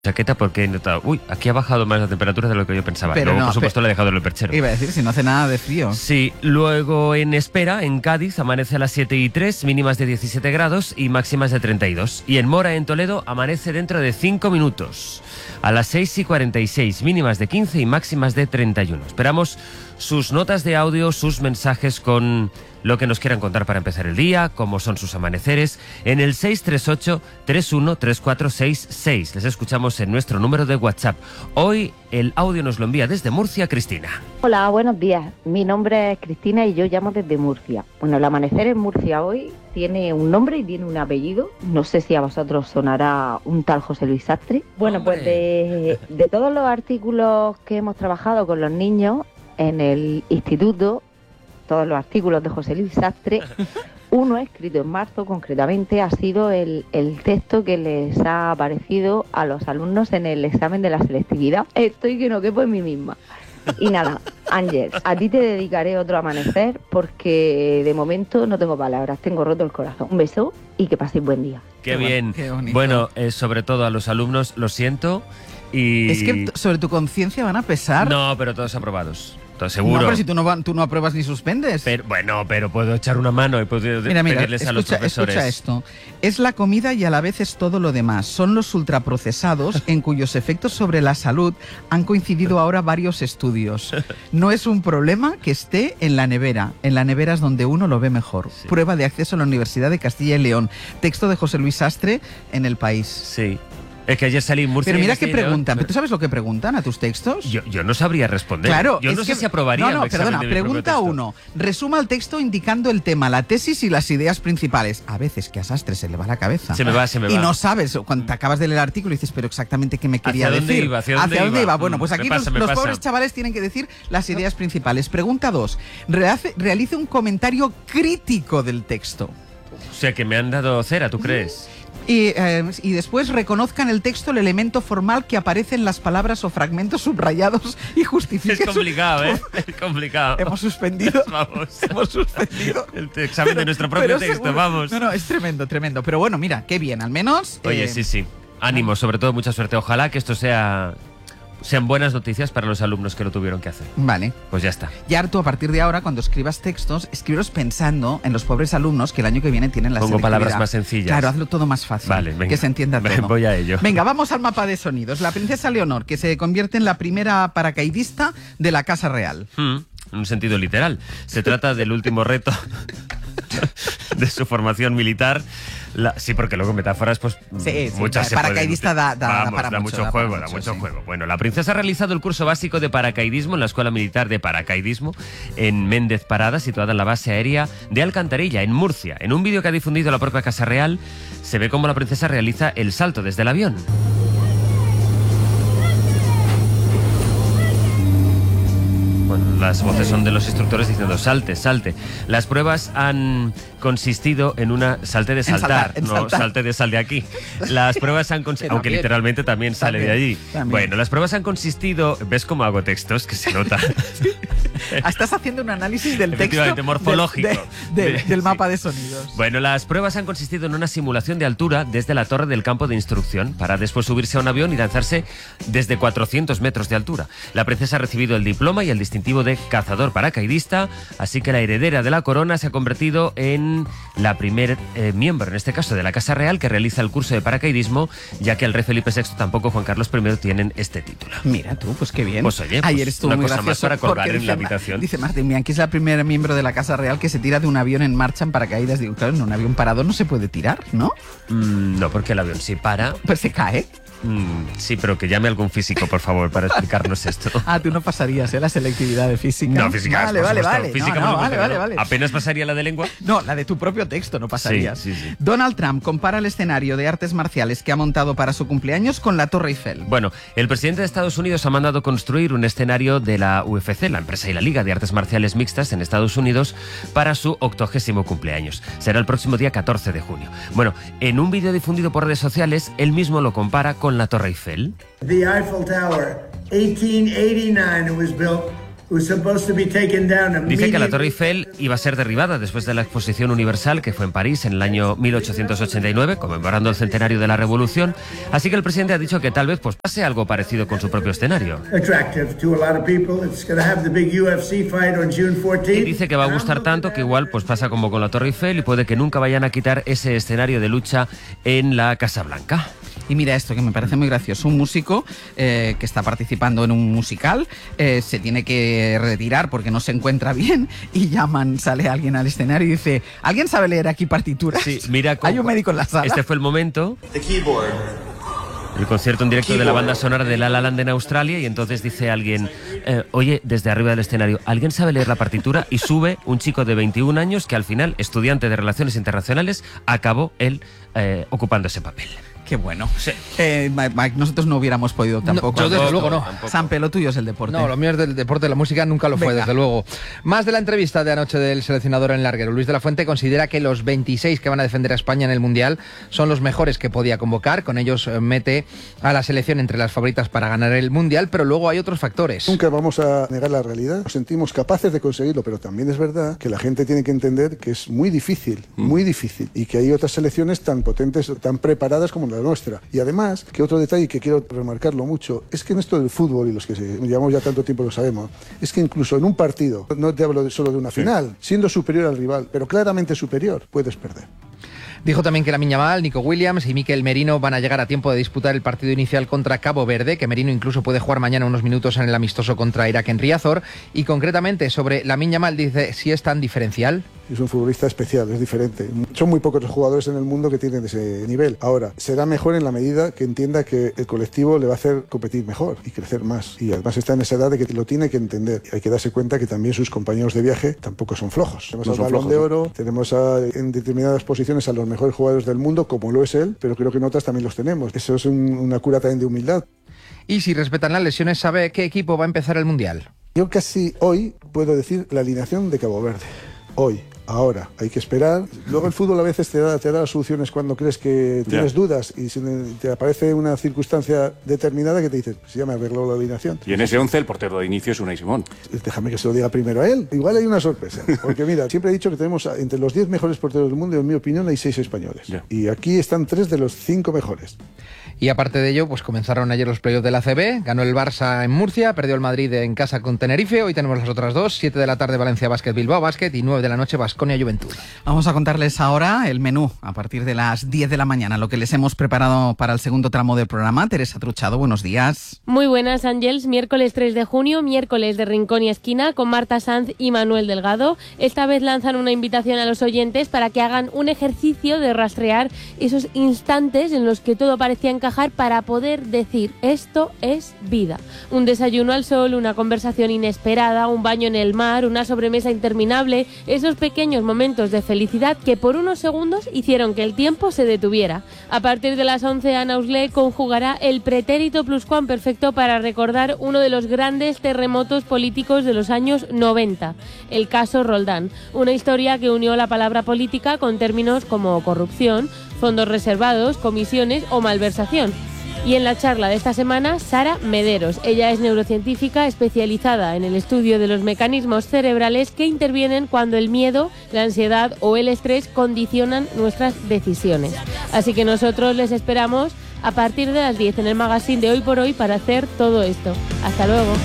chaqueta porque he notado, aquí ha bajado más la temperatura de lo que yo pensaba. Pero luego, no, por supuesto, le he dejado en el perchero. Iba a decir, si no hace nada de frío. Sí, luego en Espera, en Cádiz, amanece a las 7:03, mínimas de 17 grados y máximas de 32. Y en Mora, en Toledo, amanece dentro de 5 minutos, a las 6:46, mínimas de 15 y máximas de 31. Esperamos sus notas de audio, sus mensajes con lo que nos quieran contar para empezar el día, cómo son sus amaneceres, en el 638-313466. Les escuchamos en nuestro número de WhatsApp. Hoy el audio nos lo envía desde Murcia Cristina. Hola, buenos días. Mi nombre es Cristina y yo llamo desde Murcia. Bueno, el amanecer en Murcia hoy tiene un nombre y tiene un apellido. No sé si a vosotros sonará un tal José Luis Sastre. Bueno, pues de todos los artículos que hemos trabajado con los niños en el instituto, todos los artículos de José Luis Sastre, uno escrito en marzo concretamente ha sido el texto que les ha aparecido a los alumnos en el examen de la selectividad. Estoy que no quepo en mí misma. Y nada, Ángel, a ti te dedicaré otro amanecer porque de momento no tengo palabras, tengo roto el corazón. Un beso y que paséis buen día. Qué bien. Qué bonito. Bueno, sobre todo a los alumnos, lo siento. Y... Es que sobre tu conciencia van a pesar. No, pero todos aprobados. Todo seguro. No, pero si tú no apruebas ni suspendes. Pero puedo echar una mano y puedo pedirles a los profesores. Escucha esto. Es la comida y a la vez es todo lo demás. Son los ultraprocesados en cuyos efectos sobre la salud han coincidido ahora varios estudios. No es un problema que esté en la nevera. En la nevera es donde uno lo ve mejor. Sí. Prueba de acceso a la Universidad de Castilla y León. Texto de José Luis Sastre en El País. Sí. Es que ayer salí en Murcia. Pero mira qué preguntan. ¿Tú sabes lo que preguntan a tus textos? Yo no sabría responder. Claro. Yo no sé si aprobaría. No, perdona. Pregunta 1. Resuma el texto indicando el tema, la tesis y las ideas principales. A veces que a Sastre se le va la cabeza. Se me va. Y no sabes, cuando te acabas de leer el artículo y dices, pero exactamente qué me quería decir. ¿Hacia dónde iba? Bueno, pues aquí los pobres chavales tienen que decir las ideas principales. Pregunta 2. Realice un comentario crítico del texto. O sea, que me han dado cera, ¿tú crees? Y después reconozcan el texto, el elemento formal que aparece en las palabras o fragmentos subrayados y justifiquen. Es complicado, Es complicado. Hemos suspendido. Vamos. Hemos suspendido. El examen de nuestro propio texto, seguro, vamos. No, es tremendo. Pero bueno, mira, qué bien, al menos. Oye, sí. Ánimo, sobre todo mucha suerte. Ojalá que esto sean buenas noticias para los alumnos que lo tuvieron que hacer. Vale. Pues ya está. Y ahora tú, a partir de ahora, cuando escribas textos, escríbelos pensando en los pobres alumnos que el año que viene tienen la selectividad. Pongo palabras más sencillas. Claro, hazlo todo más fácil. Vale, venga. Que se entienda todo. Voy a ello. Venga, vamos al mapa de sonidos. La princesa Leonor, que se convierte en la primera paracaidista de la Casa Real. En un sentido literal. Se trata del último reto de su formación militar. Sí, porque luego metáforas, pues sí, muchas se paracaidista pueden... da mucho juego. Bueno, la princesa ha realizado el curso básico de paracaidismo en la Escuela Militar de Paracaidismo en Méndez Parada, situada en la base aérea de Alcantarilla, en Murcia. En un vídeo que ha difundido la propia Casa Real, se ve cómo la princesa realiza el salto desde el avión. Las voces son de los instructores diciendo salte, salte. Las pruebas han consistido en una... Salte de saltar, no salte de sal de aquí. Las pruebas han consistido... Aunque literalmente también sale de allí. También. Bueno, las pruebas han consistido... ¿Ves cómo hago textos? Que se nota. Estás haciendo un análisis del texto morfológico del mapa de sonidos. Bueno, las pruebas han consistido en una simulación de altura desde la torre del campo de instrucción para después subirse a un avión y lanzarse desde 400 metros de altura. La princesa ha recibido el diploma y el distintivo de cazador paracaidista, así que la heredera de la corona se ha convertido en la primer miembro, en este caso de la Casa Real, que realiza el curso de paracaidismo, ya que el rey Felipe VI tampoco Juan Carlos I tienen este título. Mira tú, pues qué bien. Pues oye, ayer estuvo una muy cosa gracioso más para colgar en la dice, habitación. Dice Martín, mira, que es la primera miembro de la Casa Real que se tira de un avión en marcha en paracaídas. Digo, claro, en un avión parado no se puede tirar, ¿no? No, porque el avión si para... Pues se cae. Sí, pero que llame algún físico, por favor, para explicarnos esto. Tú no pasarías la selectividad de física. No, física. Vale. Física vale. ¿Apenas pasaría la de lengua? No, la de tu propio texto no pasarías. Sí. Donald Trump compara el escenario de artes marciales que ha montado para su cumpleaños con la Torre Eiffel. Bueno, el presidente de Estados Unidos ha mandado construir un escenario de la UFC, la empresa y la Liga de Artes Marciales Mixtas en Estados Unidos, para su 80º cumpleaños. Será el próximo día 14 de junio. Bueno, en un vídeo difundido por redes sociales, él mismo lo compara con la Torre Eiffel. The Eiffel Tower, 1889 it was built. Dice que la Torre Eiffel iba a ser derribada después de la Exposición Universal que fue en París en el año 1889, conmemorando el centenario de la Revolución. Así que el presidente ha dicho que tal vez pues pase algo parecido con su propio escenario. Y dice que va a gustar tanto que igual pues pasa como con la Torre Eiffel y puede que nunca vayan a quitar ese escenario de lucha en la Casa Blanca. Y mira esto, que me parece muy gracioso. Un músico que está participando en un musical se tiene que retirar porque no se encuentra bien y sale alguien al escenario y dice: ¿alguien sabe leer aquí partituras? Sí, mira, hay un médico en la sala. Este fue el momento. El concierto en directo de la banda sonora de La La Land en Australia, y entonces dice alguien, oye, desde arriba del escenario, ¿alguien sabe leer la partitura? Y sube un chico de 21 años que al final, estudiante de Relaciones Internacionales, acabó él ocupando ese papel. Qué bueno. Sí. Mike, nosotros no hubiéramos podido tampoco. No, yo desde luego no. Sampe, lo tuyo es el deporte. No, lo mío es del deporte, la música nunca lo fue, desde luego. Más de la entrevista de anoche del seleccionador en larguero. Luis de la Fuente considera que los 26 que van a defender a España en el Mundial son los mejores que podía convocar. Con ellos mete a la selección entre las favoritas para ganar el Mundial, pero luego hay otros factores. Nunca vamos a negar la realidad. Nos sentimos capaces de conseguirlo, pero también es verdad que la gente tiene que entender que es muy difícil, y que hay otras selecciones tan potentes, tan preparadas como la nuestra. Y además, que otro detalle que quiero remarcarlo mucho, es que en esto del fútbol, y los que llevamos ya tanto tiempo lo sabemos, es que incluso en un partido, no te hablo solo de una final, siendo superior al rival, pero claramente superior, puedes perder. Dijo también que Lamine Yamal, Nico Williams y Mikel Merino van a llegar a tiempo de disputar el partido inicial contra Cabo Verde, que Merino incluso puede jugar mañana unos minutos en el amistoso contra Irak en Riazor. Y concretamente sobre Lamine Yamal dice si es tan diferencial. Es un futbolista especial, es diferente. Son muy pocos los jugadores en el mundo que tienen ese nivel. Ahora, será mejor en la medida que entienda que el colectivo le va a hacer competir mejor y crecer más. Y además está en esa edad de que lo tiene que entender. Hay que darse cuenta que también sus compañeros de viaje tampoco son flojos. Tenemos al Balón de Oro, tenemos en determinadas posiciones a los mejores jugadores del mundo, como lo es él, pero creo que en otras también los tenemos. Eso es una cura también de humildad. Y si respetan las lesiones, ¿sabe qué equipo va a empezar el Mundial? Yo casi hoy puedo decir la alineación de Cabo Verde. Hoy. Ahora, hay que esperar. Luego el fútbol a veces te da las soluciones cuando crees que tienes dudas y si te aparece una circunstancia determinada que te dices, pues ya me arregló la alineación. Y en ese 11 el portero de inicio es Unai Simón. Déjame que se lo diga primero a él. Igual hay una sorpresa. Porque mira, siempre he dicho que tenemos entre los 10 mejores porteros del mundo y en mi opinión hay 6 españoles. Y aquí están 3 de los 5 mejores. Y aparte de ello, pues comenzaron ayer los playoffs del ACB, ganó el Barça en Murcia, perdió el Madrid en casa con Tenerife, hoy tenemos las otras dos, 7 de la tarde Valencia Basket Bilbao Basket y 9 de la noche Baskonia Juventud. Vamos a contarles ahora el menú a partir de las 10 de la mañana, lo que les hemos preparado para el segundo tramo del programa. Teresa Truchado, buenos días. Muy buenas, Ángels. Miércoles 3 de junio, miércoles de Rincón y Esquina con Marta Sanz y Manuel Delgado. Esta vez lanzan una invitación a los oyentes para que hagan un ejercicio de rastrear esos instantes en los que todo parecía encajar para poder decir esto es vida. Un desayuno al sol, una conversación inesperada, un baño en el mar, una sobremesa interminable, esos pequeños momentos de felicidad que por unos segundos hicieron que el tiempo se detuviera. A partir de las 11 Ana Usle conjugará el pretérito pluscuamperfecto para recordar uno de los grandes terremotos políticos de los años 90, el caso Roldán, una historia que unió la palabra política con términos como corrupción, fondos reservados, comisiones o malversación. Y en la charla de esta semana, Sara Mederos. Ella es neurocientífica especializada en el estudio de los mecanismos cerebrales que intervienen cuando el miedo, la ansiedad o el estrés condicionan nuestras decisiones. Así que nosotros les esperamos a partir de las 10 en el magazine de Hoy por Hoy para hacer todo esto. Hasta luego.